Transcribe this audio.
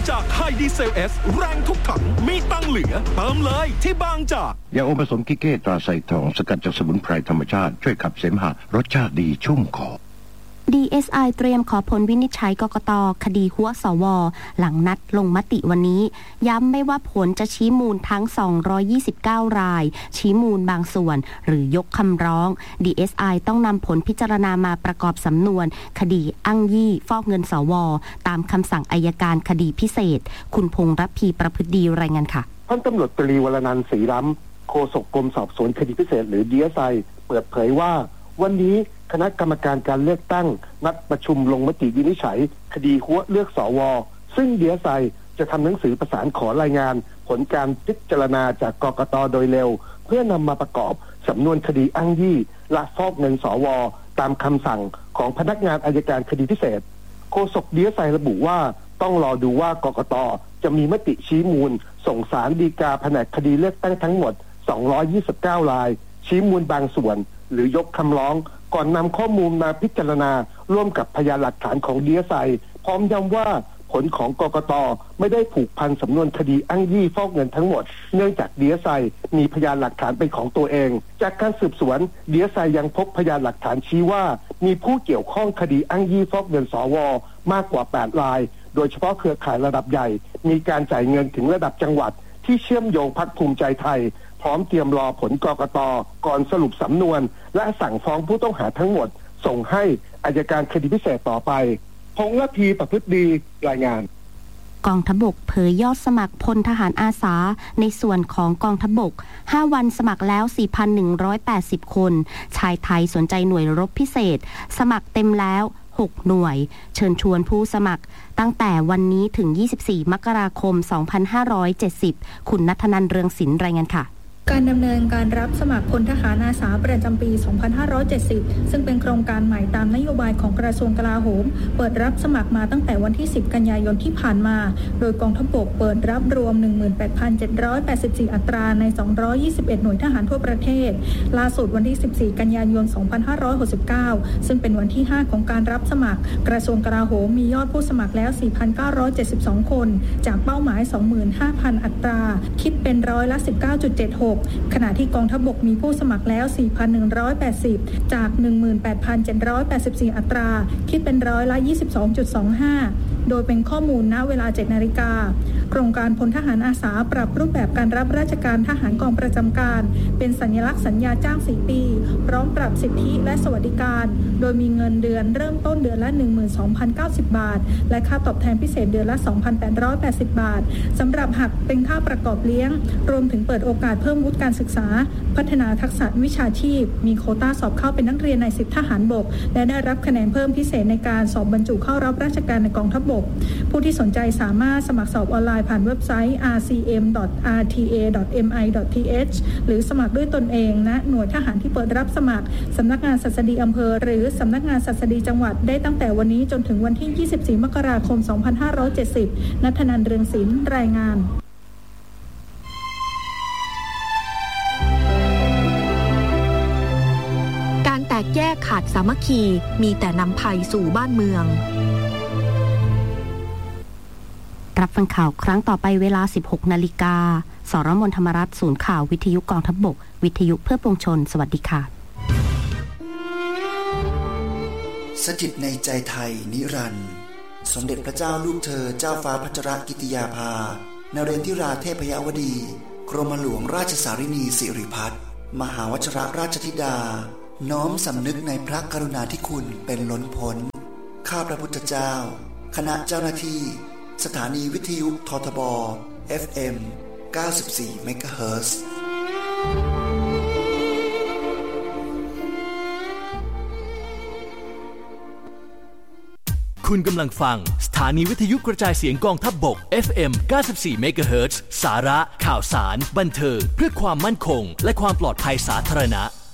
จากไฮดีเซล S แรงทุกถังมีตังเหลือเติมเลยที่บางจากยาอมผสมกิเก้ตราไซทองสกัดจากสมุนไพรธรรมชาติช่วยขับเสมหะรสชาติดีชุ่มคอ DSI เตรียมขอผลวินิจฉัยกกต.คดีหัวสว.หลังนัดลงมติวันนี้ย้ำไม่ว่าผลจะชี้มูลทั้ง229รายชี้มูลบางส่วนหรือยกคำร้อง DSI ต้องนำผลพิจารณามาประกอบสำนวนคดีอ้างยี่ฟอกเงินสว.ตามคำสั่งอัยการคดีพิเศษคุณพงษ์รัพีประพฤติดีรายงานค่ะพันตำรวจตรีวรนันท์ศรีล้ำโฆษกกรมสอบสวนคดีพิเศษหรือ DSI เปิดเผยว่าวันนี้คณะกรรมการการเลือกตั้งนัดประชุมลงมติวินิจฉัยคดีหัวเลือกสว.ซึ่ง DSI จะทำหนังสือประสานขอรายงานผลการพิจารณาจากกกต.โดยเร็วเพื่อนำมาประกอบสำนวนคดีอ้างยี่และฟอกเงินสว.ตามคำสั่งของพนักงานอัยการคดีพิเศษโฆษก DSI ระบุว่าต้องรอดูว่ากกต.จะมีมติชี้มูลส่งศาลฎีกาแผนกคดีเลือกตั้งทั้งหมด229รายชี้มูลบางส่วนหรือยกคำร้องก่อนนำข้อมูลมาพิจารณาร่วมกับพยานหลักฐานของ DSI พร้อมย้ำว่าผลของกกต.ไม่ได้ผูกพันสำนวนคดีอ้างยี่ฟอกเงินทั้งหมดเนื่องจาก DSI มีพยานหลักฐานเป็นของตัวเองจากการสืบสวน DSI ยังพบพยานหลักฐานชี้ว่ามีผู้เกี่ยวข้องคดีอ้างยี่ฟอกเงินสว.มากกว่า8รายโดยเฉพาะเครือข่ายระดับใหญ่มีการจ่ายเงินถึงระดับจังหวัดที่เชื่อมโยงพรรคภูมิใจไทยพร้อมเตรียมรอผลกกต.ก่อนสรุปสำนวนและสั่งฟ้องผู้ต้องหาทั้งหมดส่งให้อัยการคดีพิเศษต่อไปพงษ์ระพีประพฤติดีรายงานกองทัพบกเผยยอดสมัครพลทหารอาสาในส่วนของกองทัพบก5วันสมัครแล้ว 4,180 คนชายไทยสนใจหน่วยรบพิเศษสมัครเต็มแล้ว6หน่วยเชิญชวนผู้สมัครตั้งแต่วันนี้ถึง24มกราคม2570คุณณัฐนันท์เรืองศิลป์รายงานค่ะการดำเนินการรับสมัครพลทหารอาสาประจำปี 2570 ซึ่งเป็นโครงการใหม่ตามนโยบายของกระทรวงกลาโหมเปิดรับสมัครมาตั้งแต่วันที่ 10 กันยายนที่ผ่านมาโดยกองทัพบกเปิดรับรวม 18,784 อัตราใน 221 หน่วยทหารทั่วประเทศล่าสุดวันที่ 14 กันยายน 2569 ซึ่งเป็นวันที่ 5 ของการรับสมัครกระทรวงกลาโหมมียอดผู้สมัครแล้ว 4,972 คนจากเป้าหมาย 25,000 อัตราคิดเป็นร้อยละ 19.76ขณะที่กองทัพบกมีผู้สมัครแล้ว 4,180 จาก 18,784 อัตราคิดเป็นร้อยละ 22.25 โดยเป็นข้อมูลณเวลา 7 นาฬิกาโครงการพลทหารอาสาปรับรูปแบบการรับราชการทหารกองประจำการเป็นสัญลักษณ์สัญญาจ้าง 4 ปีพร้อมปรับสิทธิและสวัสดิการโดยมีเงินเดือนเริ่มต้นเดือนละ 12,090 บาทและค่าตอบแทนพิเศษเดือนละ 2,880 บาทสำหรับหักเป็นค่าประกอบเลี้ยงรวมถึงเปิดโอกาสเพิ่มวุฒิการศึกษาพัฒนาทักษะวิชาชีพมีโควต้าสอบเข้าเป็นนักเรียนใน10ทหารบกและได้รับคะแนนเพิ่มพิเศษในการสอบบรรจุเข้ารับราชการในกองทัพบกผู้ที่สนใจสามารถสมัครสอบออนไลน์ผ่านเว็บไซต์ rcm.rta.mi.th หรือสมัครด้วยตนเองณหน่วยทหารที่เปิดรับสมัครสำนักงานศัสดีอำเภอหรือสำนักงานศัสดีจังหวัดได้ตั้งแต่วันนี้จนถึงวันที่ 24 มกราคม 2570 ณ ฐนันท์เรืองศิลป์รายงานการแตกแยกขาดสามัคคีมีแต่นำภัยสู่บ้านเมืองรับฟังข่าวครั้งต่อไปเวลา 16 นาฬิกาสรมนธรรมรัฐศูนย์ข่าววิทยุกองทัพบกวิทยุเพื่อปวงชนสวัสดีค่ะสถิตในใจไทยนิรันดร์สมเด็จพระเจ้าลูกเธอเจ้าฟ้าพัชรกิติยาภานเรนทิราเทพยวดีกรมหลวงราชสารินีสิริพัฒน์มหาวชิรราชธิดาน้อมสำนึกในพระกรุณาธิคุณเป็นล้นพ้นข้าพระพุทธเจ้าคณะเจ้าหน้าที่สถานีวิทยุททบ FM 94 เมกะเฮิรตซ์คุณกำลังฟังสถานีวิทยุกระจายเสียงกองทัพบก FM 94 เมกะเฮิรตซ์สาระข่าวสารบันเทิงเพื่อความมั่นคงและความปลอดภัยสาธารณะ